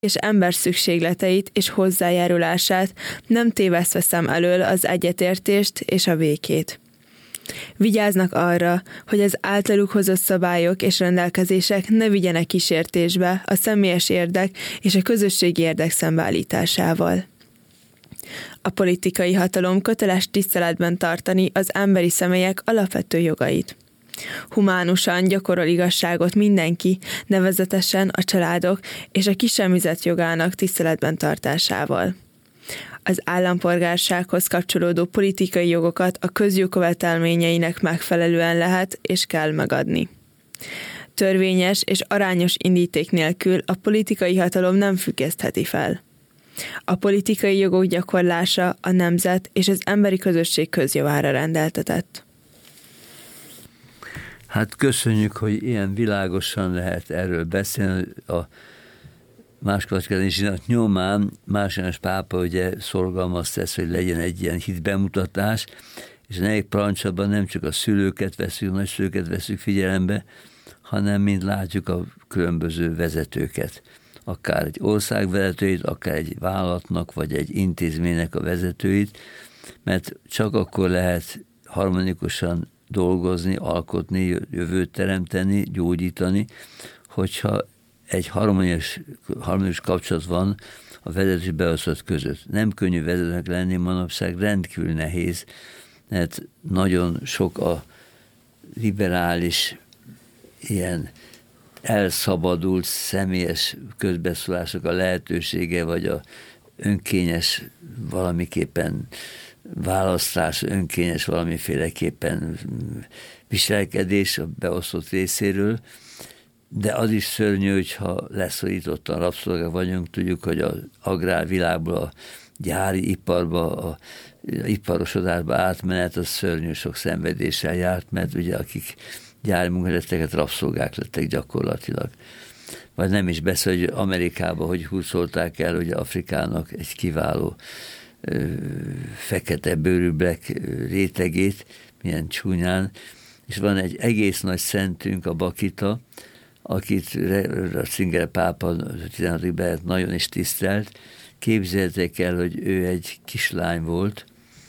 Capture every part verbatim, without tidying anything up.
és ember szükségleteit és hozzájárulását, nem tévesztve szem elől az egyetértést és a békét. Vigyáznak arra, hogy az általuk hozott szabályok és rendelkezések ne vigyenek kísértésbe a személyes érdek és a közösségi érdek szembeállításával. A politikai hatalom köteles tiszteletben tartani az emberi személyek alapvető jogait. Humánusan gyakorol igazságot mindenki, nevezetesen a családok és a kisemmizett jogának tiszteletben tartásával. Az állampolgársághoz kapcsolódó politikai jogokat a közjog követelményeinek megfelelően lehet és kell megadni. Törvényes és arányos indíték nélkül a politikai hatalom nem függesztheti fel. A politikai jogok gyakorlása a nemzet és az emberi közösség közjavára rendeltetett. Hát köszönjük, hogy ilyen világosan lehet erről beszélni. A második zsinat nyomán Márs János pápa ugye szorgalmazta ezt, hogy legyen egy ilyen hitbemutatás, és a negyedik parancslatban nem csak a szülőket veszünk, nagyszülőket veszünk figyelembe, hanem mind látjuk a különböző vezetőket. Akár egy ország vezetőit, akár egy vállalatnak, vagy egy intézménynek a vezetőit, mert csak akkor lehet harmonikusan dolgozni, alkotni, jövőt teremteni, gyógyítani, hogyha egy harmonikus, harmonikus kapcsolat van a vezető és beosztott között. Nem könnyű vezetőnek lenni manapság, rendkívül nehéz, mert nagyon sok a liberális, ilyen elszabadult, személyes közbeszólások a lehetősége, vagy a önkényes valamiképpen választás, önkényes valamiféleképpen viselkedés a beosztott részéről, de az is szörnyű, hogyha leszorítottan rabszolgák vagyunk, tudjuk, hogy az agrárvilágból a gyári iparba, a iparosodásba átmenet, az szörnyű sok szenvedéssel járt, mert ugye akik gyári munkahelyetteket rabszolgák lettek gyakorlatilag. Vagy nem is beszél, hogy Amerikában, hogy húzolták el ugye Afrikának egy kiváló ö, fekete bőrűbbek rétegét, milyen csúnyán, és van egy egész nagy szentünk, a Bakita, akit a Singer pápa a tizenhatodikben nagyon is tisztelt. Képzeljétek el, hogy ő egy kislány volt,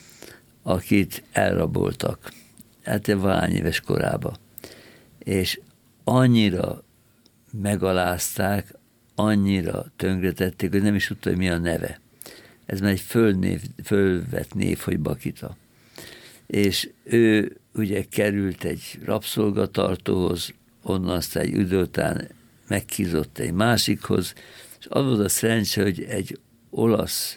akit elraboltak. Hát valány éves korában. És annyira megalázták, annyira tönkretették, hogy nem is tudta, hogy mi a neve. Ez már egy fölnév, fölvett név, hogy Bakita. És ő ugye került egy rabszolgatartóhoz, onnan aztán egy idő után megkízott egy másikhoz, és az volt a szerencse, hogy egy olasz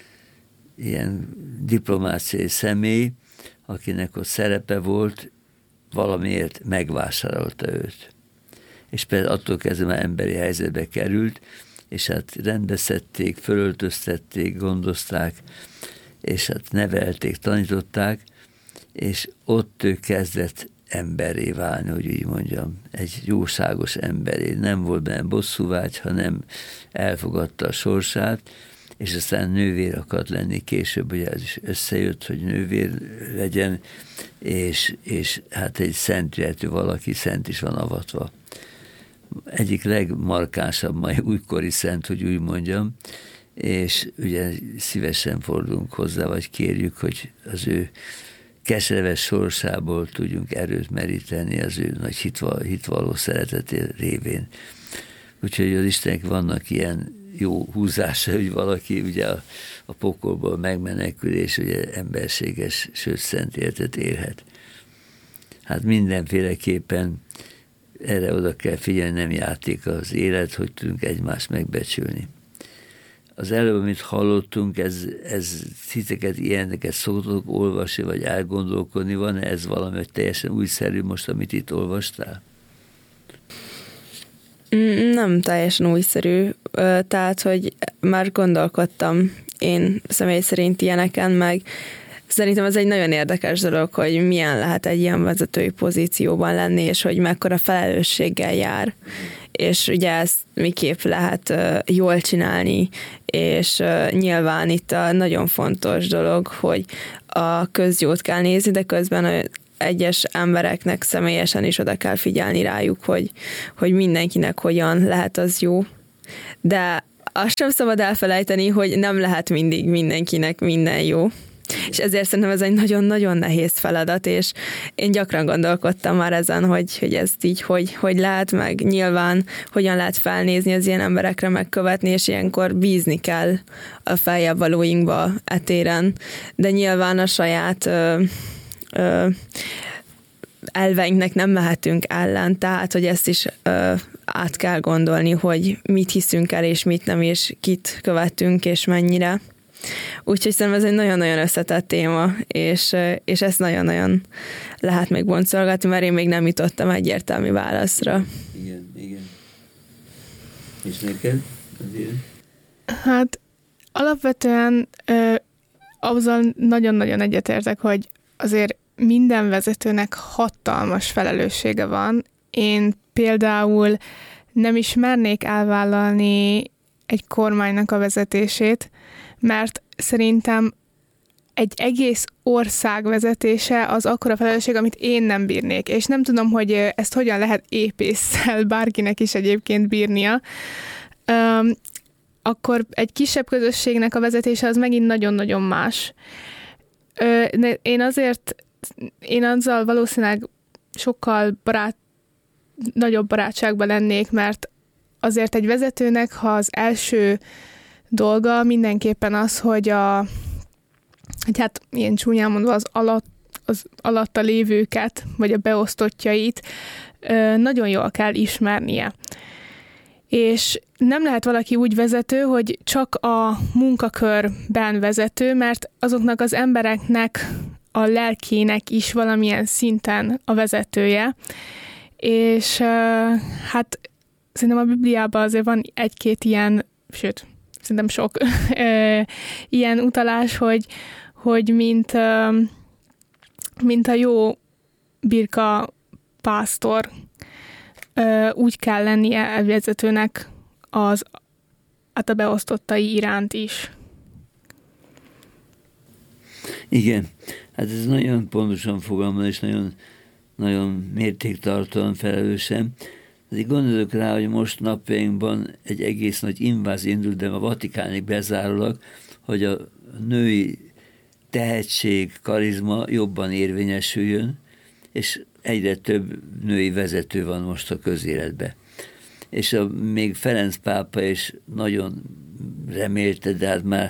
ilyen diplomáciai személy, akinek ott szerepe volt, valamiért megvásárolta őt. És például attól kezdve már emberi helyzetbe került, és hát rendbeszedték, fölöltöztették, gondozták, és hát nevelték, tanították, és ott ő kezdett emberré válni, hogy így mondjam, egy jóságos emberé. Nem volt benne bosszúvágy, hanem elfogadta a sorsát, és aztán nővér akart lenni később, ugye ez is összejött, hogy nővér legyen, és, és hát egy szent jöhető valaki, szent is van avatva. Egyik legmarkánsabb mai újkori szent, hogy úgy mondjam, és ugye szívesen fordulunk hozzá, vagy kérjük, hogy az ő keserves sorsából tudjunk erőt meríteni az ő nagy hitval, hitvalló szereteté révén. Úgyhogy az Istennek vannak ilyen jó húzása, hogy valaki ugye a, a pokolból megmenekül, és ugye emberséges, sőt szent életet élhet. Hát mindenféleképpen erre oda kell figyelni, nem játék az élet, hogy tudunk egymást megbecsülni. Az előbb, amit hallottunk, ez, ez titeket ilyeneket szoktok olvasni, vagy elgondolkodni, van ez valami teljesen újszerű most, amit itt olvastál? Nem teljesen újszerű, tehát, hogy már gondolkodtam én személy szerint ilyeneken, meg szerintem ez egy nagyon érdekes dolog, hogy milyen lehet egy ilyen vezetői pozícióban lenni, és hogy mekkora felelősséggel jár. És ugye ezt miképp lehet jól csinálni, és nyilván itt a nagyon fontos dolog, hogy a közjót kell nézni, de közben egyes embereknek személyesen is oda kell figyelni rájuk, hogy, hogy mindenkinek hogyan lehet az jó. De azt sem szabad elfelejteni, hogy nem lehet mindig mindenkinek minden jó. És ezért szerintem ez egy nagyon-nagyon nehéz feladat, és én gyakran gondolkodtam már ezen, hogy, hogy ezt így hogy, hogy lehet, meg nyilván hogyan lehet felnézni az ilyen emberekre, megkövetni, és ilyenkor bízni kell a feljebb valóinkba etéren, de nyilván a saját ö, ö, elveinknek nem mehetünk ellen, tehát, hogy ezt is ö, át kell gondolni, hogy mit hiszünk el, és mit nem, és kit követünk, és mennyire. Úgyhogy szerintem ez egy nagyon-nagyon összetett téma, és, és ezt nagyon-nagyon lehet még boncolgatni, mert én még nem jutottam egyértelmű válaszra. Igen, igen. És neked? Azért? Hát alapvetően ö, azzal nagyon-nagyon egyetértek, hogy azért minden vezetőnek hatalmas felelőssége van. Én például nem is mernék elvállalni egy kormánynak a vezetését, mert szerintem egy egész ország vezetése az akkora felelősség, amit én nem bírnék, és nem tudom, hogy ezt hogyan lehet épésszel bárkinek is egyébként bírnia. Um, akkor egy kisebb közösségnek a vezetése az megint nagyon-nagyon más. Uh, én azért, én azzal valószínűleg sokkal barát, nagyobb barátságban lennék, mert azért egy vezetőnek, ha az első dolga mindenképpen az, hogy a, hogy hát ilyen csúnyán mondva az, alatt, az alatta lévőket, vagy a beosztottjait nagyon jól kell ismernie. És nem lehet valaki úgy vezető, hogy csak a munkakörben vezető, mert azoknak az embereknek a lelkének is valamilyen szinten a vezetője. És hát szerintem a Bibliában azért van egy-két ilyen, sőt, szerintem sok ilyen utalás, hogy, hogy mint, mint a jó birka pásztor, úgy kell lennie a vezetőnek az, hát a beosztottai iránt is. Igen, hát ez nagyon pontosan fogalmaz, és nagyon, nagyon mértéktartóan felelősen. Azért gondolok rá, hogy most napjainkban egy egész nagy invázió indult, de a Vatikánig bezárólag, hogy a női tehetség, karizma jobban érvényesüljön, és egyre több női vezető van most a közéletben. És a, még Ferenc pápa is nagyon remélte, de hát már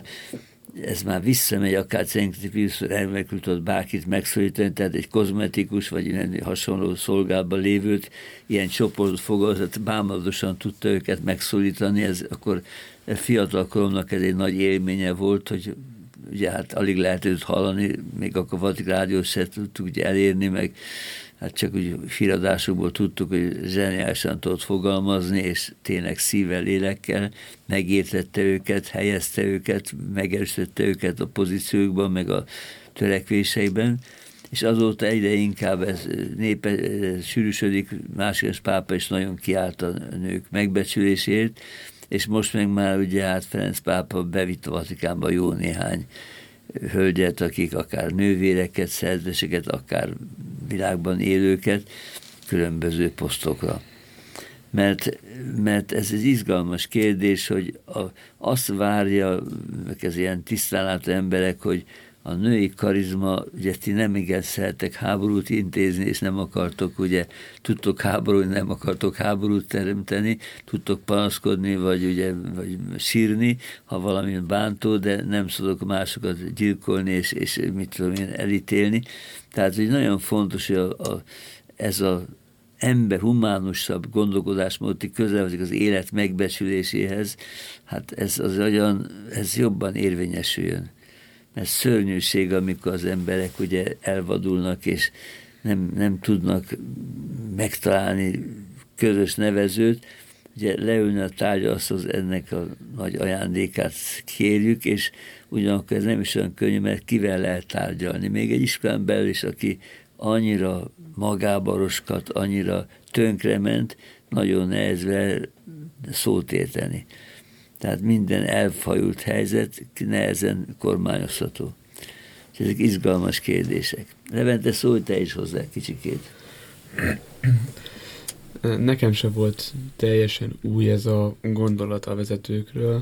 ez már visszamegy, akár Centripius elmekült bárkit megszólítani, tehát egy kozmetikus, vagy ilyen hasonló szolgálatban lévőt, ilyen csoportot fogadott, bámulatosan tudta őket megszólítani, ez akkor fiatal koromnak ez egy nagy élménye volt, hogy ugye hát alig lehetett hallani, még akkor Vatikán rádiót se tudtuk ugye elérni, meg hát csak úgy híradásokból tudtuk, hogy zseniálisan tudott fogalmazni, és tényleg szívvel, lélekkel megértette őket, helyezte őket, megerősítette őket a pozíciókban, meg a törekvéseiben, és azóta egyre inkább ez népe sűrűsödik, másik pápa is nagyon kiállt a nők megbecsülésért, és most meg már ugye hát Ferenc pápa bevitt a Vatikánba jó néhány hölgyet, akik akár nővéreket, szerzeteseket, akár világban élőket különböző posztokra. Mert, mert ez egy izgalmas kérdés, hogy a, azt várja, ez ilyen tisztánlátó emberek, hogy a női karizma, ugye ti nem igen szerettek háborút intézni, és nem akartok, ugye tudtok háborúni, nem akartok háborút teremteni, tudtok panaszkodni, vagy ugye vagy sírni, ha valami bántó, de nem tudok másokat gyilkolni, és, és mit tudom én, elítélni. Tehát, hogy nagyon fontos, hogy a, a, ez az ember humánusabb gondolkodásmód közeledik az élet megbecsüléséhez, hát ez az olyan, ez jobban érvényesüljön. Mert szörnyűség, amikor az emberek ugye elvadulnak, és nem, nem tudnak megtalálni közös nevezőt, ugye leülni a tárgyalasztalhoz, ennek a nagy ajándékát kérjük, és ugyanakkor ez nem is olyan könnyű, mert kivel lehet tárgyalni. Még egy iskolán belül is, aki annyira magába roskat, annyira tönkrement, nagyon nehezvel szót érteni. Tehát minden elfajult helyzet nehezen kormányozható. Ezek izgalmas kérdések. Levente, szólj te is hozzá kicsikét. Nekem sem volt teljesen új ez a gondolat a vezetőkről,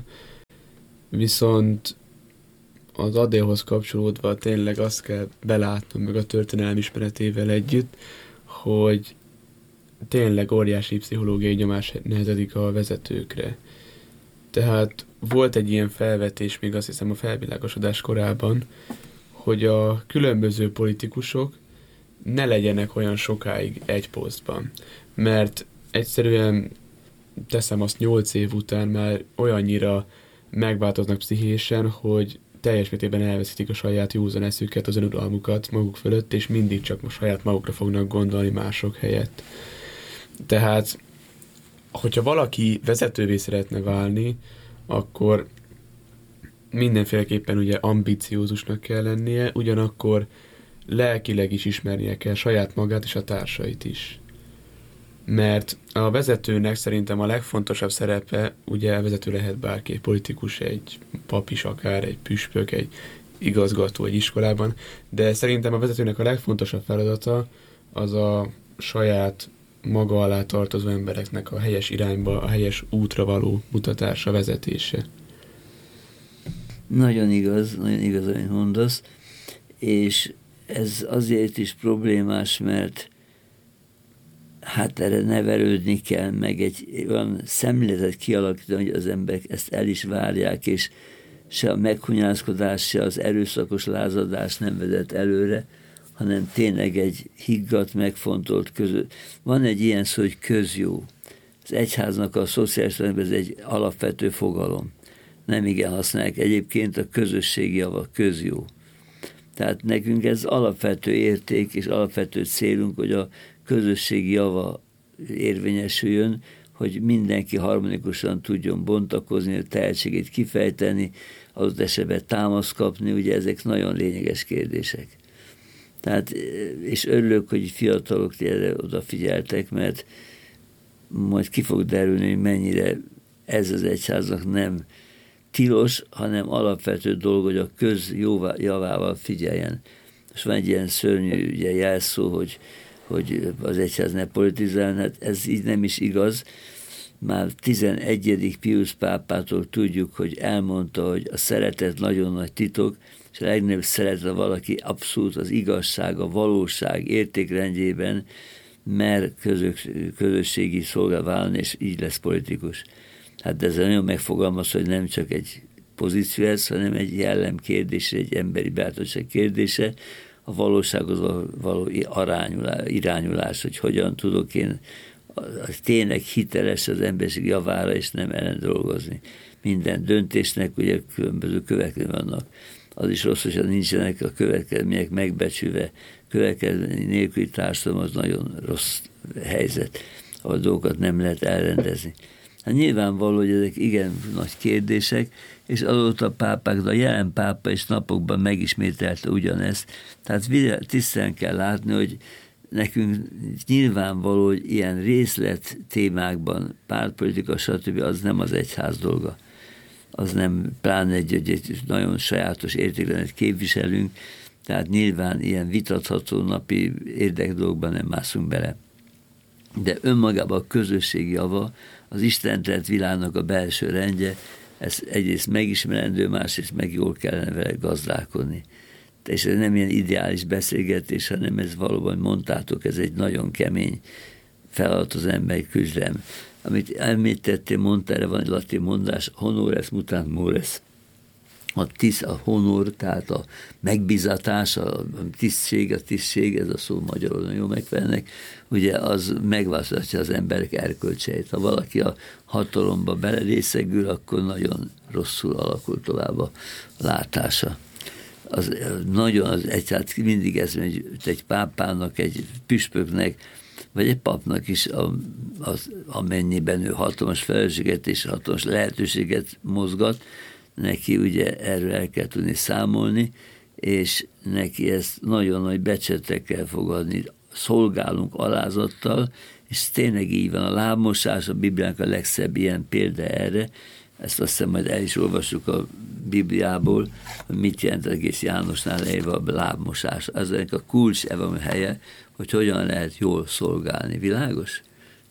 viszont az Adélhoz kapcsolódva tényleg azt kell belátnom meg a történelem ismeretével együtt, hogy tényleg óriási pszichológiai nyomás nehezedik a vezetőkre. Tehát volt egy ilyen felvetés még azt hiszem a felvilágosodás korában, hogy a különböző politikusok ne legyenek olyan sokáig egy posztban. Mert egyszerűen teszem azt nyolc év után már olyannyira megváltoznak pszichésen, hogy teljes mértékben elveszítik a saját józan eszüket, az önuralmukat maguk fölött, és mindig csak most saját magukra fognak gondolni mások helyett. Tehát, hogyha valaki vezetővé szeretne válni, akkor mindenféleképpen ugye ambiciózusnak kell lennie, ugyanakkor lelkileg is ismernie kell saját magát és a társait is. Mert a vezetőnek szerintem a legfontosabb szerepe, ugye vezető lehet bárki, egy politikus, egy pap is akár, egy püspök, egy igazgató egy iskolában, de szerintem a vezetőnek a legfontosabb feladata az a saját maga alá tartozó embereknek a helyes irányba, a helyes útra való mutatása, vezetése. Nagyon igaz, nagyon igaz, amit mondasz, és ez azért is problémás, mert hát erre nevelődni kell, meg egy olyan szemléletet kialakítani, hogy az emberek ezt el is várják, és se a meghunyászkodás, se az erőszakos lázadás nem vezet előre, hanem tényleg egy higgadt, megfontolt közö. Van egy ilyen szó, hogy közjó. Az egyháznak a szociális rendben ez egy alapvető fogalom. Nem igen használják. Egyébként a közösségi java, közjó. Tehát nekünk ez alapvető érték és alapvető célunk, hogy a közösségi java érvényesüljön, hogy mindenki harmonikusan tudjon bontakozni, a tehetségét kifejteni, adott esetben támaszt kapni, ugye ezek nagyon lényeges kérdések. Tehát, és örülök, hogy fiatalok erre odafigyeltek, mert majd ki fog derülni, hogy mennyire ez az egyháznak nem tilos, hanem alapvető dolog, hogy a köz javával figyeljen. Most van egy ilyen szörnyű ugye, jelszó, hogy, hogy az egyház ne politizáljon, hát ez így nem is igaz. Már tizenegyedik Piusz pápától tudjuk, hogy elmondta, hogy a szeretet nagyon nagy titok, és a legnagyobb szeretet valaki abszolút az igazság, a valóság értékrendjében mer közös, közösségi szolgál válni, és így lesz politikus. Hát ez nagyon megfogalmaz, hogy nem csak egy pozíció ez, hanem egy jellem kérdése, egy emberi bátorság kérdése, a valósághoz való arányulás, irányulás, hogy hogyan tudok én tényleg hiteles az emberiség javára, és nem ellen dolgozni. Minden döntésnek ugye különböző következmények vannak. Az is rossz, hogyha nincsenek a következmények megbecsülve. Következmény nélküli társadalom az nagyon rossz helyzet, ahol dolgokat nem lehet elrendezni. Hát nyilvánvaló, hogy ezek igen nagy kérdések, és azóta a pápák, de a jelen pápa is napokban megismételte ugyanezt. Tehát tisztán kell látni, hogy nekünk nyilvánvaló, hogy ilyen részlet témákban, pártpolitika, stb. Az nem az egyház dolga. Az nem, pláne egy, egy, egy nagyon sajátos értékrendet képviselünk, tehát nyilván ilyen vitatható napi érdekdolgokban nem mászunk bele. De önmagában a közösségi java, az istentelt világnak a belső rendje, ez egyrészt megismerendő, másrészt meg jól kellene vele gazdálkodni. És ez nem ilyen ideális beszélgetés, hanem ez valóban mondtátok, ez egy nagyon kemény feladat az emberi küzdelem. Amit említettél, mondta, erre van egy latin mondás, honores mutant mores. A tisz, a honor, tehát a megbízatás, a tisztség, a tisztség, ez a szó magyarul nagyon jó megfelelnek, ugye az megváltoztatja az emberek erkölcseit. Ha valaki a hatalomba belerészegül, akkor nagyon rosszul alakul tovább a látása. Az, nagyon az egyház mindig ez, hogy egy pápának, egy püspöknek, vagy egy papnak is, a, az, amennyiben ő hatalmas felelősséget és hatalmas lehetőséget mozgat, neki ugye erről el kell tudni számolni, és neki ezt nagyon nagy becsetre kell fogadni. Szolgálunk alázattal, és tényleg így van. A lábmosás, a Bibliának a legszebb ilyen példa erre, ezt azt hiszem majd el is olvassuk a Bibliából, hogy mit jelent egész Jánosnál leírva a lábmosás. Az ennek a kulcs helye, hogy hogyan lehet jól szolgálni. Világos?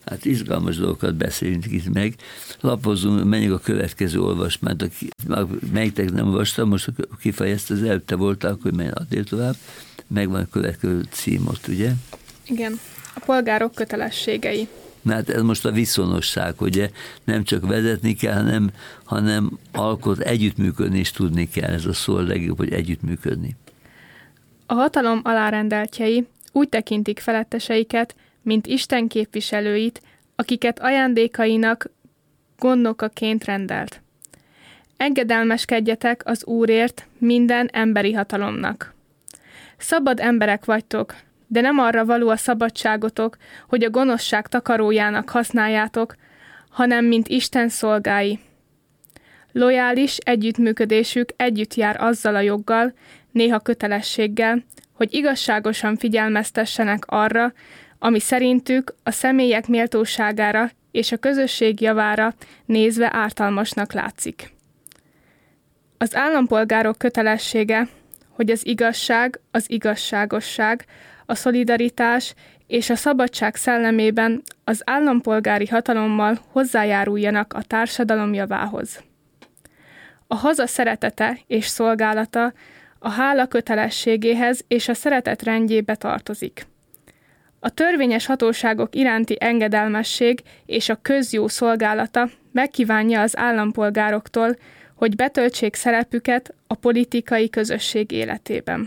Hát izgalmas dolgokat beszélünk itt meg. Lapozunk, menjünk a következő olvasmányt. Melyiktek nem olvastam, most kifejezte az előbb, te voltál, akkor menj adél tovább. Megvan a következő cím ott, ugye? Igen, a polgárok kötelességei. Na hát ez most a viszonosság, ugye nem csak vezetni kell, hanem, hanem alkot együttműködni is tudni kell. Ez a szó a legjobb, hogy együttműködni. A hatalom alárendeltjei úgy tekintik feletteseiket, mint Isten képviselőit, akiket ajándékainak gondnokaként rendelt. Engedelmeskedjetek az Úrért minden emberi hatalomnak. Szabad emberek vagytok, de nem arra való a szabadságotok, hogy a gonoszság takarójának használjátok, hanem mint Isten szolgái. Lojális együttműködésük együtt jár azzal a joggal, néha kötelességgel, hogy igazságosan figyelmeztessenek arra, ami szerintük a személyek méltóságára és a közösség javára nézve ártalmasnak látszik. Az állampolgárok kötelessége, hogy az igazság, az igazságosság, a szolidaritás és a szabadság szellemében az állampolgári hatalommal hozzájáruljanak a társadalom javához. A haza szeretete és szolgálata a hála kötelességéhez és a szeretet rendjébe tartozik. A törvényes hatóságok iránti engedelmesség és a közjó szolgálata megkívánja az állampolgároktól, hogy betöltsék szerepüket a politikai közösség életében.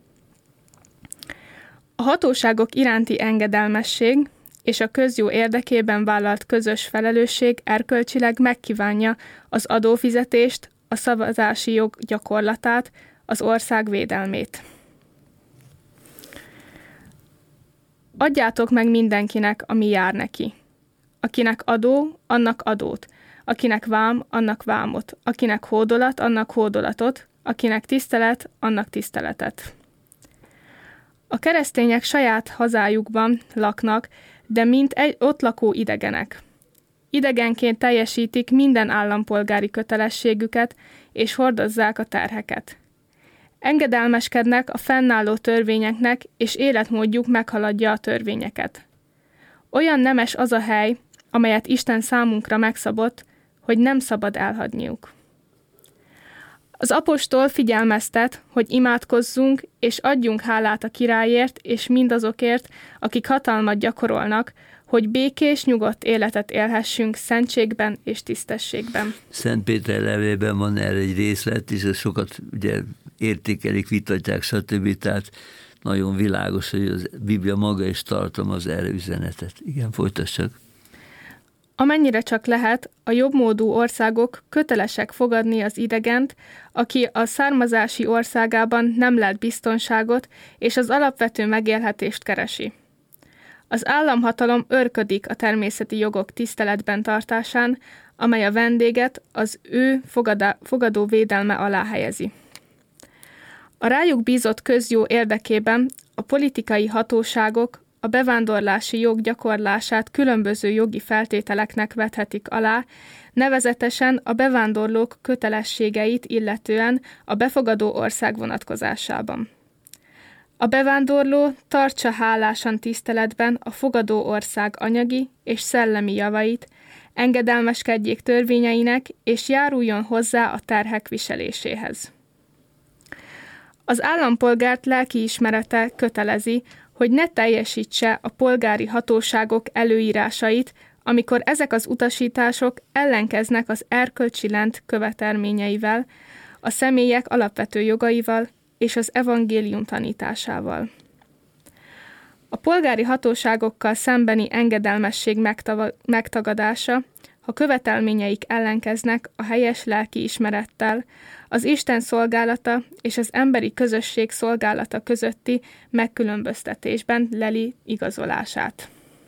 A hatóságok iránti engedelmesség és a közjó érdekében vállalt közös felelősség erkölcsileg megkívánja az adófizetést, a szavazási jog gyakorlatát, az ország védelmét. Adjátok meg mindenkinek, ami jár neki. Akinek adó, annak adót. Akinek vám, annak vámot. Akinek hódolat, annak hódolatot. Akinek tisztelet, annak tiszteletet. A keresztények saját hazájukban laknak, de mint egy ott lakó idegenek. Idegenként teljesítik minden állampolgári kötelességüket, és hordozzák a terheket. Engedelmeskednek a fennálló törvényeknek, és életmódjuk meghaladja a törvényeket. Olyan nemes az a hely, amelyet Isten számunkra megszabott, hogy nem szabad elhagyniuk. Az apostol figyelmeztet, hogy imádkozzunk, és adjunk hálát a királyért, és mindazokért, akik hatalmat gyakorolnak, hogy békés, nyugodt életet élhessünk szentségben és tisztességben. Szent Péter levélben van erre egy részlet, és ez sokat ugye értékelik, vitatják, stb. Tehát nagyon világos, hogy a Biblia maga is tartalmaz erre üzenetet. Igen, folytassak. Amennyire csak lehet, a jobbmódú országok kötelesek fogadni az idegent, aki a származási országában nem lelt biztonságot, és az alapvető megélhetést keresi. Az államhatalom őrködik a természeti jogok tiszteletben tartásán, amely a vendéget az ő fogadá- fogadó védelme alá helyezi. A rájuk bízott közjó érdekében a politikai hatóságok a bevándorlási jog gyakorlását különböző jogi feltételeknek vethetik alá, nevezetesen a bevándorlók kötelességeit illetően a befogadó ország vonatkozásában. A bevándorló tartsa hálásan tiszteletben a fogadó ország anyagi és szellemi javait, engedelmeskedjék törvényeinek, és járuljon hozzá a terhek viseléséhez. Az állampolgárt lelkiismerete kötelezi, hogy ne teljesítse a polgári hatóságok előírásait, amikor ezek az utasítások ellenkeznek az erkölcsi lend követelményeivel, a személyek alapvető jogaival és az evangélium tanításával. A polgári hatóságokkal szembeni engedelmesség megtagadása, ha követelményeik ellenkeznek a helyes lelkiismerettel, az Isten szolgálata és az emberi közösség szolgálata közötti megkülönböztetésben leli igazolását.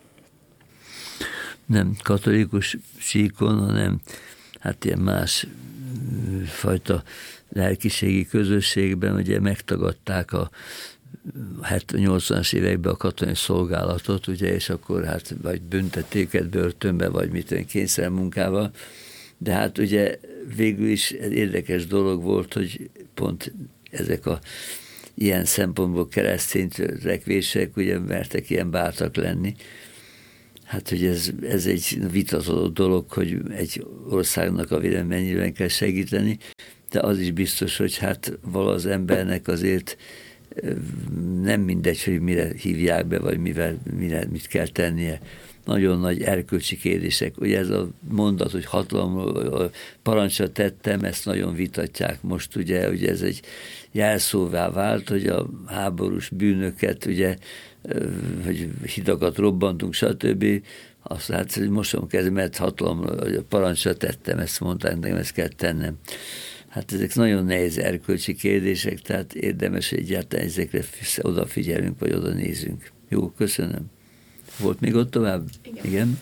Nem katolikus síkon, hanem hát ilyen más fajta lelkiségi közösségben ugye megtagadták a hetven-nyolcvanas években a katonai szolgálatot, ugye, és akkor hát vagy büntették őket börtönbe, vagy mit kényszermunkával. De hát ugye végül is érdekes dolog volt, hogy pont ezek a ilyen szempontból keresztény törekvések ugye mertek ilyen bátrak lenni. Hát, hogy ez, ez egy vitatott dolog, hogy egy országnak a védelme mennyiben kell segíteni, de az is biztos, hogy hát vala az embernek azért nem mindegy, hogy mire hívják be, vagy mivel, mire, mit kell tennie. Nagyon nagy erkölcsi kérdések. Ugye ez a mondat, hogy hatalomról parancsra tettem, ezt nagyon vitatják most, ugye, ugye ez egy jelszóvá vált, hogy a háborús bűnöket, ugye, hogy hidakat robbantunk, stb. Azt hát, hogy mosom kezemet hatalomról parancsra tettem, ezt mondták, nekem ezt kell tennem. Hát ezek nagyon nehéz erkölcsi kérdések, tehát érdemes, hogy egyáltalán ezekre odafigyelünk, vagy oda nézünk. Jó, köszönöm. Volt még ott tovább? Igen. Igen.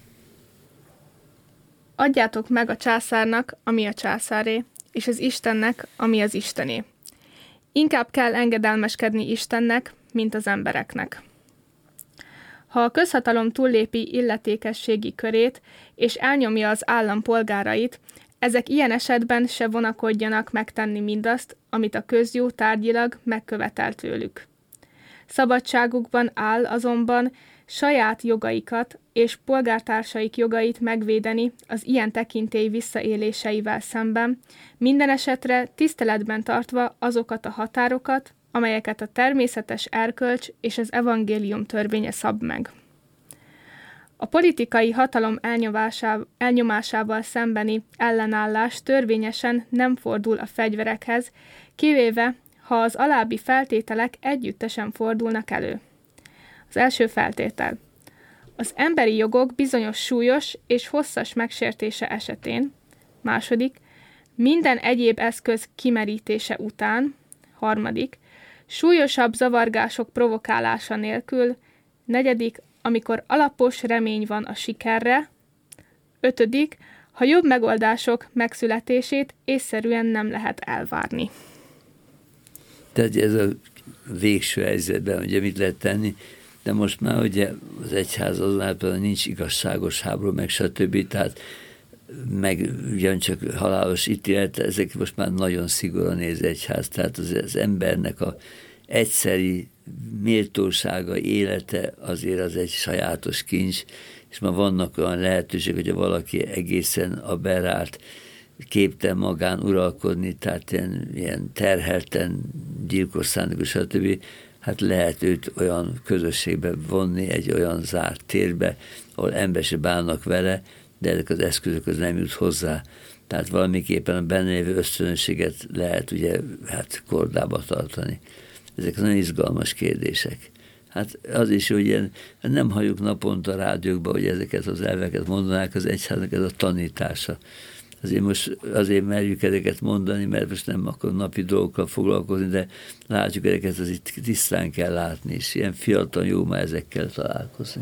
Adjátok meg a császárnak, ami a császáré, és az Istennek, ami az Istené. Inkább kell engedelmeskedni Istennek, mint az embereknek. Ha a közhatalom túllépi illetékességi körét, és elnyomja az állam polgárait, ezek ilyen esetben se vonakodjanak megtenni mindazt, amit a közjó tárgyilag megkövetel tőlük. Szabadságukban áll azonban saját jogaikat és polgártársaik jogait megvédeni az ilyen tekintély visszaéléseivel szemben, minden esetre tiszteletben tartva azokat a határokat, amelyeket a természetes erkölcs és az evangélium törvénye szab meg. A politikai hatalom elnyomásával szembeni ellenállás törvényesen nem fordul a fegyverekhez, kivéve, ha az alábbi feltételek együttesen fordulnak elő. Az első feltétel. Az emberi jogok bizonyos súlyos és hosszas megsértése esetén. Második. Minden egyéb eszköz kimerítése után. Harmadik. Súlyosabb zavargások provokálása nélkül. Negyedik. Amikor alapos remény van a sikerre. Ötödik. Ha jobb megoldások megszületését észszerűen nem lehet elvárni. Tehát ez a végső helyzetben, ugye mit lehet tenni, de most már ugye az egyház azonáltal nincs igazságos háború, meg stb. Tehát meg ugyancsak halálos ítélet, ezek most már nagyon szigorúan néz egyház, tehát az, az embernek a egyszeri méltósága, élete azért az egy sajátos kincs, és már vannak olyan lehetőség, hogyha valaki egészen aberrált, képten magán uralkodni, tehát ilyen, ilyen terhelten, gyilkos szándékos, stb. Hát lehet őt olyan közösségbe vonni, egy olyan zárt térbe, ahol ember se bánnak vele, de ezek az eszközök az nem jut hozzá. Tehát valamiképpen a benne lévő ösztönösséget lehet ugye hát kordába tartani. Ezek nagyon izgalmas kérdések. Hát az is, hogy ilyen, nem halljuk naponta a rádiókban, hogy ezeket az elveket mondanák, az egyháznak ez a tanítása. Azért most azért merjük ezeket mondani, mert most nem akkor napi dolgokkal foglalkozni, de látjuk ezeket, az itt tisztán kell látni, és ilyen fiatal jó már ezekkel találkozni.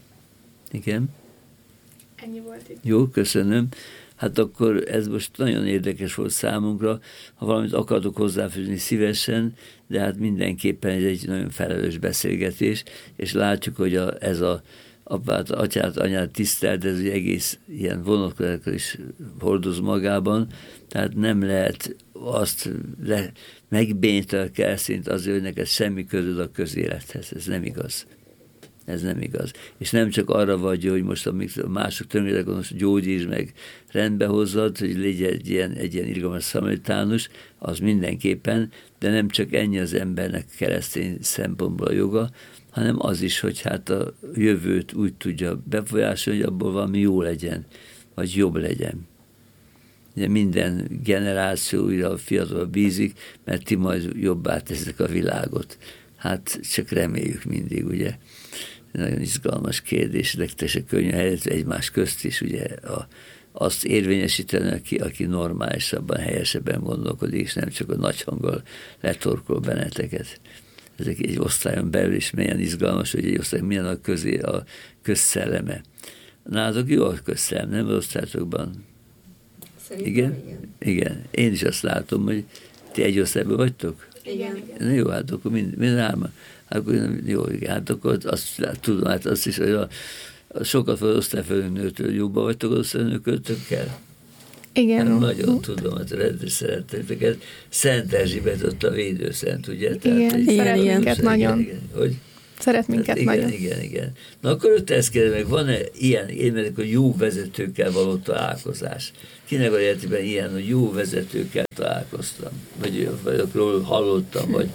Igen? Ennyi volt itt. Jó, köszönöm. Hát akkor ez most nagyon érdekes volt számunkra, ha valamit akartok hozzáfűzni szívesen, de hát mindenképpen ez egy nagyon felelős beszélgetés, és látjuk, hogy a, ez a apát, atyát, anyát tisztelt, ez ugye egész ilyen vonatkozásokat is hordoz magában, tehát nem lehet azt le, megbénteni a keresztényt azért, hogy neked semmi közöd a közélethez. Ez nem igaz. Ez nem igaz. És nem csak arra vagy jó, hogy most a mások tönkretek, most gyógyítsd meg, rendbe hozzad, hogy legyen egy ilyen, egy ilyen irgalmas szamaritánus, az mindenképpen, de nem csak ennyi az embernek keresztény szempontból a joga, hanem az is, hogy hát a jövőt úgy tudja befolyásolni, hogy abból valami jó legyen, vagy jobb legyen. Ugye minden generáció újra a fiatal bízik, mert ti majd jobbá teszik a világot. Hát csak reméljük mindig, ugye. Nagyon izgalmas kérdés, de te se könnyű helyezve egymás közt is, ugye a, azt érvényesíteni, aki, aki normálisabban, helyesebben gondolkodik, és nem csak a nagy hanggal letorkol benneteket. Ezek egy osztályon belül is milyen izgalmas, hogy egy osztály milyen a, közé, a közszelleme. Nálatok jó a közszellem, nem az osztályokban? Szerintem igen? igen. Igen. Én is azt látom, hogy ti egy osztályban vagytok? Igen. Na jó, hát akkor mind, mind hárman. Akkor jó, igen, hát akkor azt tudom, hát azt is, hogy a, a sokat vagy osztályfőnőtől jobban vagytok az osztálynőkötökkel? Igen. Hát nagyon tudom, hogy rendben szereteteket. Szent Erzsébet ott a védőszent, ugye? Igen, Tehát, szeretünk igen, nagyon. igen, hogy? Szeret minket hát igen, nagyon. Igen, igen. Na akkor öt ezt kérdez meg, van-e ilyen élmények, hogy jó vezetőkkel való találkozás? Kinek a életében ilyen, hogy jó vezetőkkel találkoztam? Vagy, vagy akkor hallottam, vagy...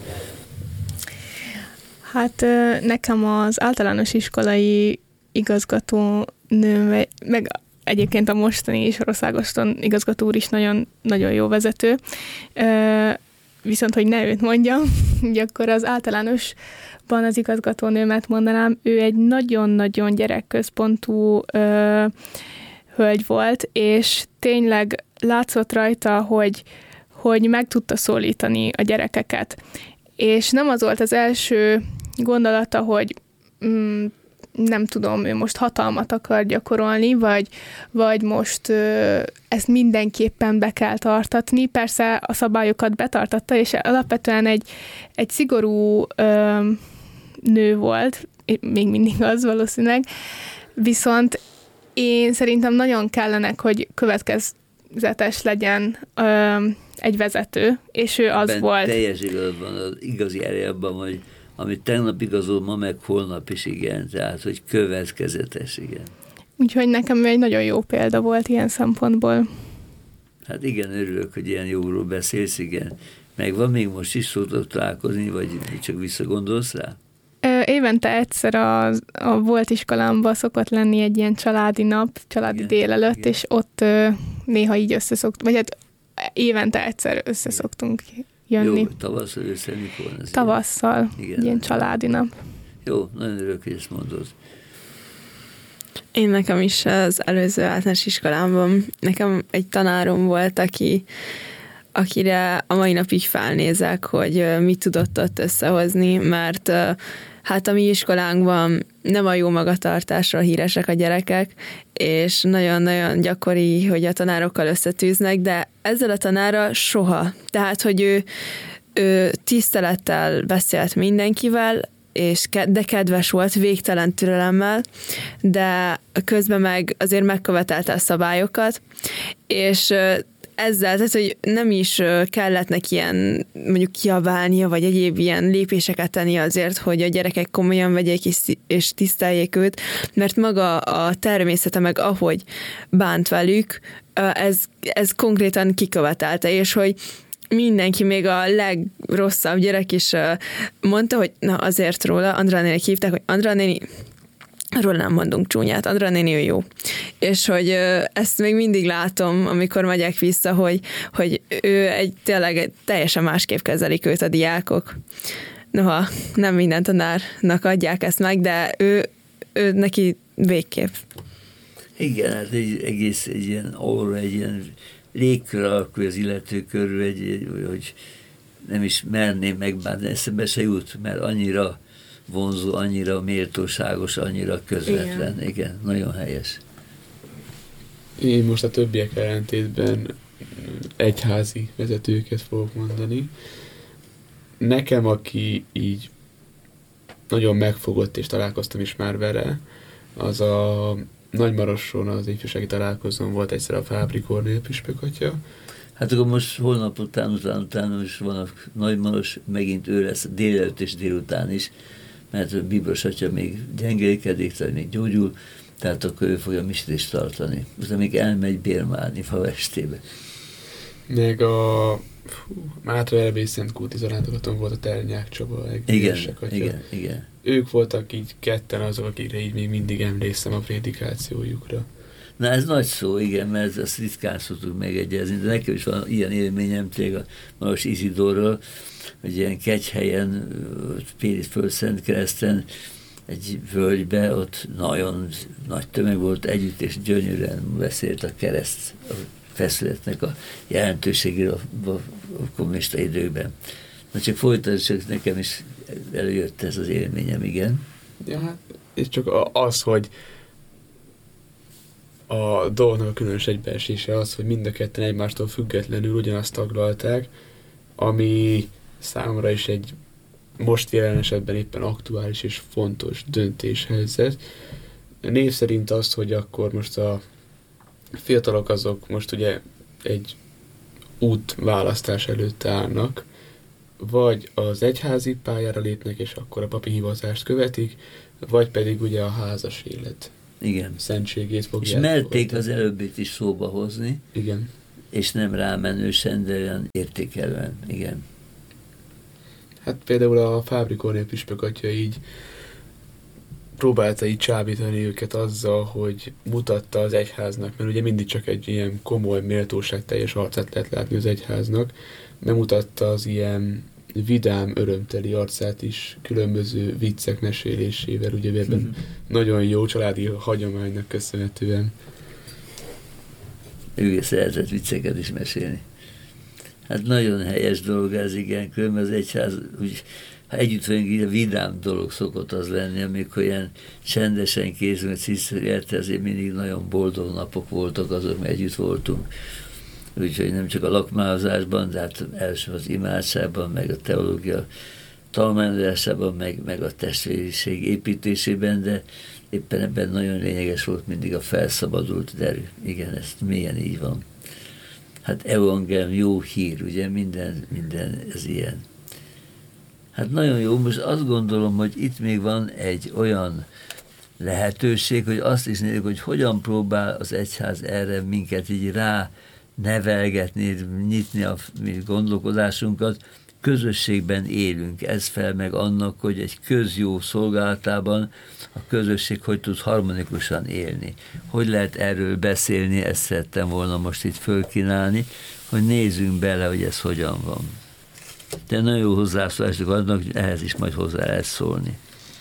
Hát nekem az általános iskolai igazgatónő, meg egyébként a mostani is, Oroszágoston igazgató úr is nagyon, nagyon jó vezető. Viszont, hogy ne őt mondjam, ugye akkor az általánosban az igazgatónőmet mondanám, ő egy nagyon-nagyon gyerekközpontú ö, hölgy volt, és tényleg látszott rajta, hogy, hogy meg tudta szólítani a gyerekeket. És nem az volt az első gondolata, hogy mm, nem tudom, ő most hatalmat akar gyakorolni, vagy, vagy most ö, ezt mindenképpen be kell tartatni. Persze a szabályokat betartatta, és alapvetően egy, egy szigorú ö, nő volt, még mindig az valószínűleg, viszont én szerintem nagyon kellenek, hogy következetes legyen ö, egy vezető, és ő az Ben volt. Teljes igaz van, az igazi ereje abban, hogy amit tegnap igazol, ma meg holnap is igen, tehát, hogy következetes, igen. Úgyhogy nekem ő egy nagyon jó példa volt ilyen szempontból. Hát igen, örülök, hogy ilyen jóról beszélsz, igen. Meg van még most is szoktak találkozni, vagy csak visszagondolsz rá? Évente egyszer a, a volt iskolámban szokott lenni egy ilyen családi nap, családi igen, délelőtt, igen. És ott ö, néha így összeszoktunk, vagy hát évente egyszer összeszoktunk jönni. Jó, tavasszal össze, mikor? Tavasszal, igen, ilyen családi nap. Jó, nagyon örülök, hogy ezt mondod. Én nekem is az előző általános iskolámban, nekem egy tanárom volt, aki, akire a mai napig felnézek, hogy mit tudott ott összehozni, mert hát a mi iskolánkban nem a jó magatartásra híresek a gyerekek, és nagyon-nagyon gyakori, hogy a tanárokkal összetűznek, de ezzel a tanára soha. Tehát, hogy ő, ő tisztelettel beszélt mindenkivel, és de kedves volt, végtelen türelemmel, de közben meg azért megkövetelte a szabályokat, és ezzel, tehát, hogy nem is kellett neki ilyen, mondjuk kiabálnia, vagy egyéb ilyen lépéseket tenni azért, hogy a gyerekek komolyan vegyék és tiszteljék őt, mert maga a természete meg ahogy bánt velük, ez, ez konkrétan kikövetelte, és hogy mindenki, még a legrosszabb gyerek is mondta, hogy na azért róla, Andrá néni hívták, hogy Andrá néni, róla nem mondunk csúnyát, Andrá néni ő jó. És hogy ezt még mindig látom, amikor megyek vissza, hogy, hogy ő egy tényleg egy, teljesen másképp kezelik őt a diákok. Noha nem minden tanárnak adják ezt meg, de ő, ő neki végképp. Igen, hát egy egész egy ilyen aura, egy ilyen légkör alakul az illető körül, egy, egy, hogy nem is merném megbánni, eszembe se jut, mert annyira vonzó, annyira méltóságos, annyira közvetlen. Igen, igen, nagyon helyes. Én most a többiek ellentétben egyházi vezetőket fogok mondani. Nekem, aki így nagyon megfogott, és találkoztam is már vele, az a Nagymarosson az ifjúsági találkozón volt egyszer a Fábri Kornél püspök atya. Hát akkor most holnap után, után, után is van a Nagymaros, megint ő lesz délelőtt és délután is, mert a Bibros atya még gyengélkedik, tehát még gyógyul, tehát akkor ő fogja misést tartani. Utána még elmegy bérmálni fa estébe. Meg a Mátra Erbély Szent Kúti zarándokaton volt a Ternyák Csaba. Igen, igen, igen. Ők voltak így ketten azok, akikre így még mindig emlékszem a prédikációjukra. Na ez nagy szó, igen, mert ezt ritkán szoktuk megegyezni, de nekem is van ilyen élményem tényleg a Maros Izidorról, hogy ilyen Kegyhelyen, Périt Földszent Kereszten, egy völgybe, ott nagyon nagy tömeg volt együtt, és gyönyörűen beszélt a kereszt, a feszületnek a jelentőségéről a, a, a kommunista időkben. Na csak folytasd, csak nekem is előjött ez az élményem, igen. Ja, hát, és csak az, hogy a dolgnak a különös egybeesése az, hogy mind a ketten egymástól függetlenül ugyanazt taglalták, ami számomra is egy most jelen esetben éppen aktuális és fontos döntéshelyzet. Név szerint azt, hogy akkor most a fiatalok azok most ugye egy útválasztás előtt állnak, vagy az egyházi pályára lépnek, és akkor a papi hivatást követik, vagy pedig ugye a házas élet. Igen. Szentségét fogják. És merték az előbbit is szóba hozni. Igen. És nem rámenősen, de olyan értékelően. Igen. Hát például a Fábrikornél püspök atya így próbálta így csábítani őket azzal, hogy mutatta az egyháznak, mert ugye mindig csak egy ilyen komoly, méltóságteljes arcát lehet látni az egyháznak, bemutatta az ilyen vidám, örömteli arcát is különböző viccek mesélésével, ugye ebben mm-hmm. nagyon jó családi hagyománynak köszönhetően. Ő szeretett vicceket is mesélni. Hát nagyon helyes dolog ez, igen, különben az egyház, úgy, ha együtt vagyunk, így a vidám dolog szokott az lenni, amikor ilyen csendesen készülünk, ciszterjelte, azért mindig nagyon boldog napok voltak azok, mert együtt voltunk. Úgyhogy nem csak a lakmázásban, de hát első az imádságban, meg a teológia tanulmányozásában, meg, meg a testvériség építésében, de éppen ebben nagyon lényeges volt mindig a felszabadult derű. Igen, ez milyen így van. Hát evangélium, jó hír, ugye minden, minden ez ilyen. Hát nagyon jó, most azt gondolom, hogy itt még van egy olyan lehetőség, hogy azt is nézzük, hogy hogyan próbál az egyház erre minket így rá nevelgetni, nyitni a mi gondolkodásunkat, közösségben élünk. Ez fel meg annak, hogy egy közjó szolgálatában a közösség hogy tud harmonikusan élni. Hogy lehet erről beszélni, ezt szerettem volna most itt fölkínálni, hogy nézzünk bele, hogy ez hogyan van. De nagyon jó hozzászólások vannak, ehhez is majd hozzá lehet szólni.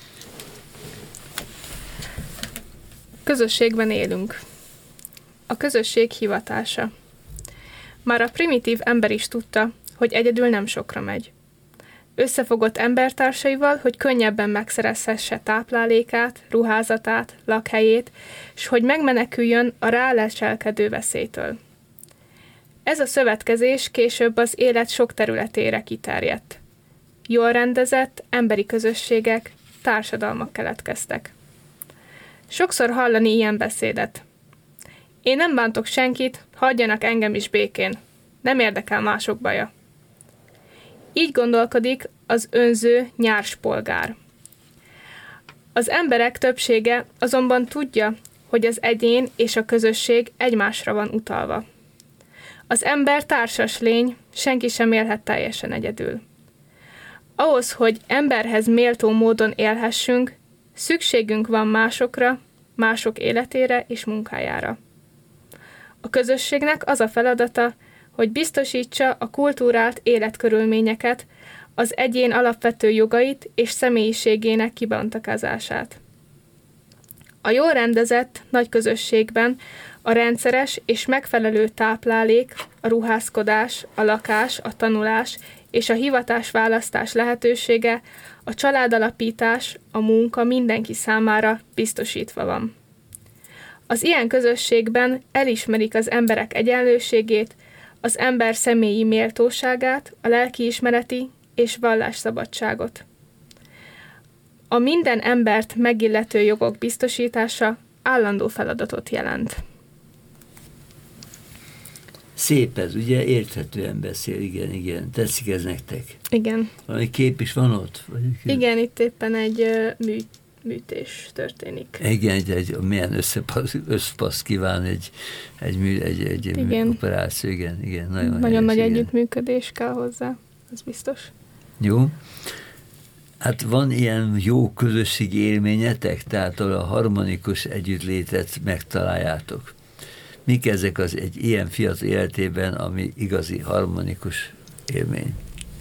Közösségben élünk. A közösség hivatása. Már a primitív ember is tudta, hogy egyedül nem sokra megy. Összefogott embertársaival, hogy könnyebben megszerezhesse táplálékát, ruházatát, lakhelyét, s hogy megmeneküljön a ráleselkedő veszélytől. Ez a szövetkezés később az élet sok területére kiterjedt. Jól rendezett emberi közösségek, társadalmak keletkeztek. Sokszor hallani ilyen beszédet. Én nem bántok senkit, hagyjanak engem is békén. Nem érdekel mások baja. Így gondolkodik az önző nyárspolgár. Az emberek többsége azonban tudja, hogy az egyén és a közösség egymásra van utalva. Az ember társas lény, senki sem élhet teljesen egyedül. Ahhoz, hogy emberhez méltó módon élhessünk, szükségünk van másokra, mások életére és munkájára. A közösségnek az a feladata, hogy biztosítsa a kultúrált életkörülményeket, az egyén alapvető jogait és személyiségének kibontakozását. A jól rendezett nagy közösségben a rendszeres és megfelelő táplálék, a ruházkodás, a lakás, a tanulás és a hivatásválasztás lehetősége, a családalapítás, a munka mindenki számára biztosítva van. Az ilyen közösségben elismerik az emberek egyenlőségét, az ember személyi méltóságát, a lelkiismereti és vallásszabadságot. A minden embert megillető jogok biztosítása állandó feladatot jelent. Szép ez, ugye? Érthetően beszél, igen, igen. Tetszik ez nektek? Igen. Valami kép is van ott? Vagy igen, itt éppen egy uh, mű, műtés történik. Igen, egy, egy milyen összepasz, összpasz kíván egy, egy, mű, egy, egy igen. operáció, igen, igen. Nagyon, nagyon helyes, nagy igen. együttműködés kell hozzá, ez biztos. Jó. Hát van ilyen jó közösségi élményetek, tehát a harmonikus együttlétet megtaláljátok. Mik ezek az egy ilyen fiatal életében, ami igazi harmonikus élmény?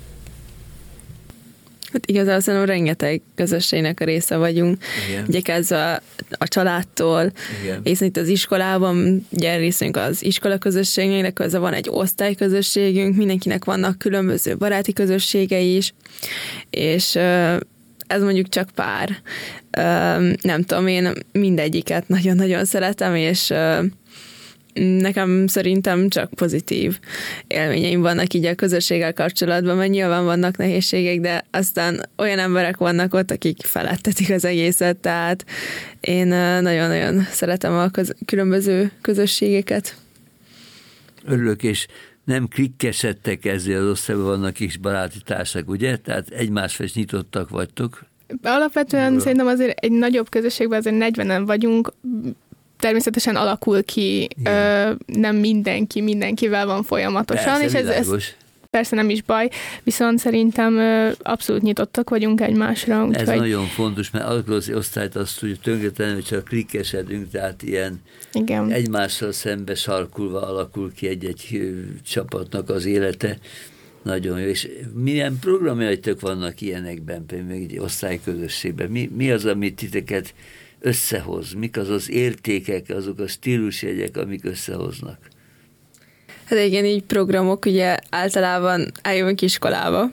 Hát igazából szerintem rengeteg közösségnek a része vagyunk. Igen. Ugye kezdve a, a családtól, és itt az iskolában, ugye részünk az iskola közösségnek, de közben van egy osztályközösségünk, mindenkinek vannak különböző baráti közösségei is, és ez mondjuk csak pár. Nem tudom, én mindegyiket nagyon-nagyon szeretem, és nekem szerintem csak pozitív élményeim vannak így a közösséggel kapcsolatban, mert nyilván vannak nehézségek, de aztán olyan emberek vannak ott, akik felettetik az egészet, tehát én nagyon-nagyon szeretem a köz- különböző közösségeket. Örülök, és nem klikkesedtek ezzel az osztályban, vannak kis baráti társak, ugye? Tehát egymásra is nyitottak vagytok. Alapvetően Ura. szerintem azért egy nagyobb közösségben azért negyvenen vagyunk, természetesen alakul ki, ö, nem mindenki mindenkivel van folyamatosan, Persze, és ez, ez persze nem is baj, viszont szerintem ö, abszolút nyitottak vagyunk egymásra. Úgyhogy... Ez nagyon fontos, mert akkor az osztályt azt tudja tönkretenni, hogy csak klikkesedünk, tehát ilyen Igen. egymással szembe sarkulva alakul ki egy-egy csapatnak az élete. Nagyon jó. És milyen programjaitok vannak ilyenekben, például egy osztályközösségben? Mi, mi az, amit titeket összehoz? Mik az az értékek, azok a stílusjegyek, amik összehoznak? Hát igen, így programok ugye általában eljövünk iskolába.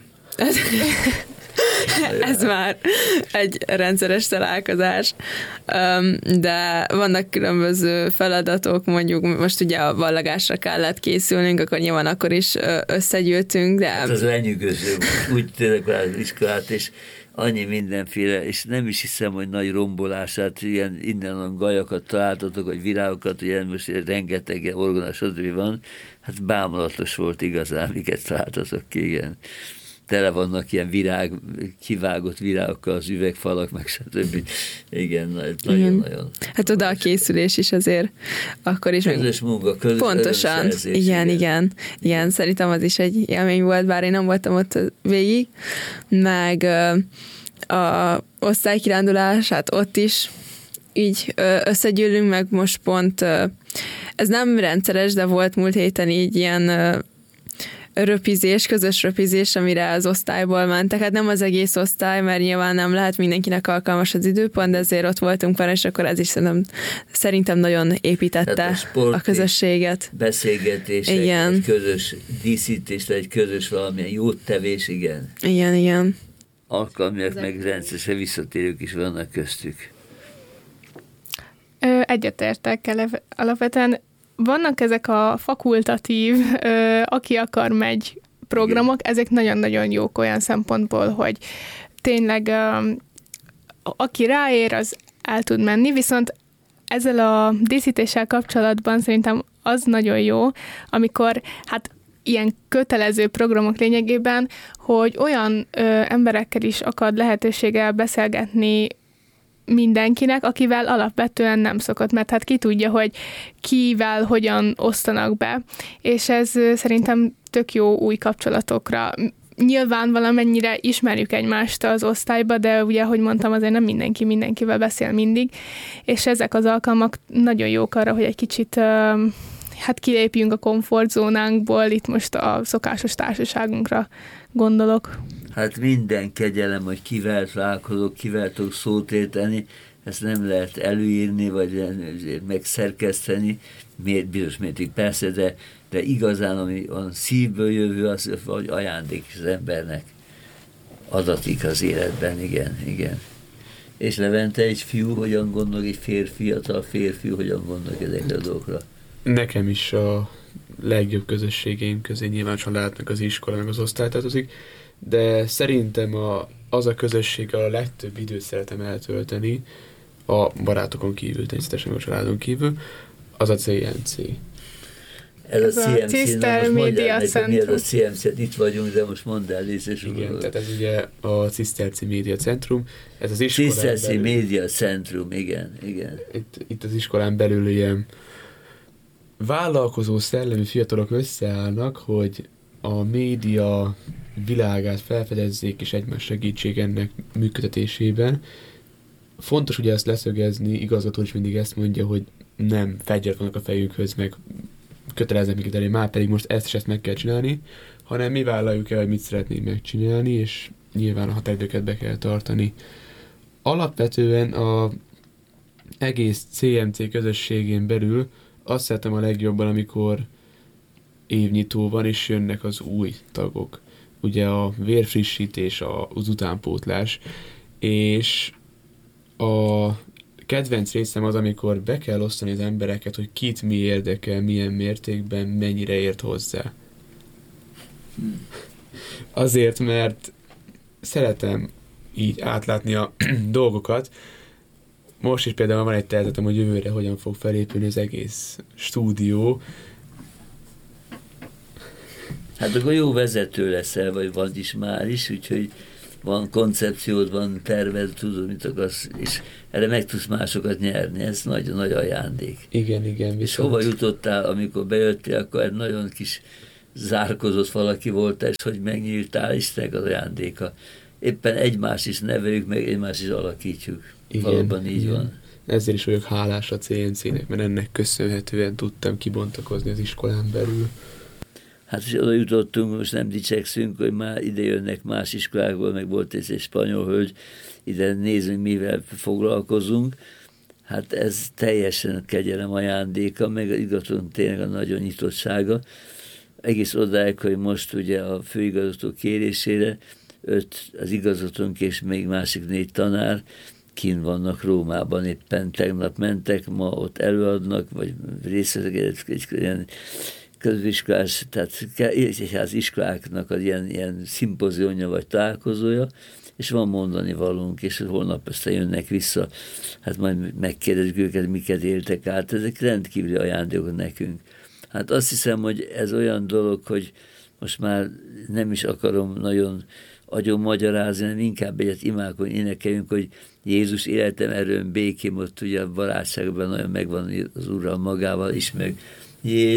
Ez már egy rendszeres találkozás, de vannak különböző feladatok, mondjuk most ugye a ballagásra kellett készülnünk, akkor nyilván akkor is összegyűltünk, de... Hát az lenyűgöző, úgy tényleg az iskolát, és annyi mindenféle, és nem is hiszem, hogy nagy rombolását, ilyen innen a gajakat találtatok, vagy virágokat, ilyen most rengeteg orgonás, stb. Van, hát bámulatos volt igazán, miket találtatok ki, igen. Tele vannak ilyen virág, kivágott virágokkal az üvegfalak, meg stb. Igen, nagyon-nagyon. Hát oda a készülés is azért akkor is. Közös munka, közös pontosan, igen, igen, igen, igen. Szerintem az is egy élmény volt, bár én nem voltam ott végig. Meg a osztálykirándulás, hát ott is így összegyűlünk, meg most pont, ez nem rendszeres, de volt múlt héten így ilyen röpizés, közös röpizés, amire az osztályból mentek. Hát nem az egész osztály, mert nyilván nem lehet mindenkinek alkalmas az időpont, de ezért ott voltunk vele, és akkor ez is szerintem, szerintem nagyon építette a, a közösséget. Beszélgetés, igen. Egy közös díszítés, egy közös valamilyen jót tevés, igen. Igen, igen. Alkalmiak meg rendszeresen visszatérők is vannak köztük. Egyetértek alapvetően. Vannak ezek a fakultatív, ö, aki akar megy programok, igen. Ezek nagyon-nagyon jók olyan szempontból, hogy tényleg ö, aki ráér, az el tud menni, viszont ezzel a díszítéssel kapcsolatban szerintem az nagyon jó, amikor hát ilyen kötelező programok lényegében, hogy olyan ö, emberekkel is akad lehetőséggel beszélgetni mindenkinek, akivel alapvetően nem szokott, mert hát ki tudja, hogy kivel hogyan osztanak be, és ez szerintem tök jó új kapcsolatokra. Nyilván valamennyire ismerjük egymást az osztályba, de ugye, ahogy mondtam, azért nem mindenki mindenkivel beszél mindig, és ezek az alkalmak nagyon jók arra, hogy egy kicsit hát kilépjünk a komfortzónánkból, itt most a szokásos társaságunkra gondolok. Hát minden kegyelem, hogy kivel találkozok, kivel tudok szót érteni, ezt nem lehet előírni, vagy megszerkeszteni, bizonyos mértékig persze, de, de igazán, ami a szívből jövő, az vagy ajándék az embernek adatik az életben, igen, igen. És Levente, egy fiú hogyan gondol, egy férfi, fiatal férfi hogyan gondol ezekre a dolgokra? Nekem is a legjobb közösségeim közé nyilván család, meg az iskola, meg az osztály tartozik, de szerintem a, az a közösséggel a legtöbb időt szeretem eltölteni, a barátokon kívül, természetesen a családon kívül, az a cé em cé. Ez, ez a cé em cé, Ciszter Média Centrum. Ez a cé em cé, itt vagyunk, de most mondd el, és igen, tehát ez ugye a Ciszterci Média Centrum. Ez az iskolán Ciszterci belül... Média Centrum, igen, igen. Itt, itt az iskolán belül ilyen vállalkozó szellemi fiatalok összeállnak, hogy a média világát felfedezzék, és egymás segítség ennek működtetésében. Fontos ugye ezt leszögezni, igazgató is mindig ezt mondja, hogy nem fegyvert vannak a fejünkhöz, meg köteleznek minket elé, már pedig most ezt és ezt meg kell csinálni, hanem mi vállaljuk el, hogy mit szeretnénk megcsinálni, és nyilván a határidőket be kell tartani. Alapvetően a egész cé em cé közösségén belül azt szeretem a legjobban, amikor évnyitó van, és jönnek az új tagok. Ugye a vérfrissítés, az utánpótlás, és a kedvenc részem az, amikor be kell osztani az embereket, hogy kit mi érdekel, milyen mértékben, mennyire ért hozzá. Azért, mert szeretem így átlátni a dolgokat. Most is például van egy tervezetem, hogy jövőre hogyan fog felépülni az egész stúdió. Hát akkor jó vezető leszel, vagy vagy is már is, úgyhogy van koncepciód, van terved, tudod, mit akarsz, és erre meg tudsz másokat nyerni, ez nagyon nagy ajándék. Igen, igen. Viszont... És hova jutottál, amikor bejöttél, akkor egy nagyon kis zárkozott valaki voltál, és hogy megnyíltál, Istennek az ajándéka. Éppen egymást is neveljük, meg egymást is alakítjuk. Igen, valóban így igen. Van. Ezért is vagyok hálás a cé en cé-nek, mert ennek köszönhetően tudtam kibontakozni az iskolán belül. Hát és oda jutottunk, most nem dicsekszünk, hogy már ide jönnek más iskolákból, meg volt ez egy spanyol hölgy, ide nézzünk, mivel foglalkozunk. Hát ez teljesen kegyelem ajándéka, meg igazán tényleg a nagyon nyitottsága. Egész odáig, hogy most ugye a főigazgató kérésére öt az igazgatónk és még másik négy tanár kint vannak Rómában, éppen tegnap mentek, ma ott előadnak, vagy részletek egy ilyen köziskolás, tehát az iskoláknak az ilyen, ilyen szimpozionja vagy találkozója, és van mondani valunk, és holnap aztán jönnek vissza, hát majd megkérdezzük őket, miket éltek át, ezek rendkívüli ajándékok nekünk. Hát azt hiszem, hogy ez olyan dolog, hogy most már nem is akarom nagyon agyon magyarázni, hanem inkább egyet imádkozni, énekeljünk, hogy Jézus életem, erőm, békém, ott ugye a barátságban nagyon megvan az Urral magával is, meg Jézus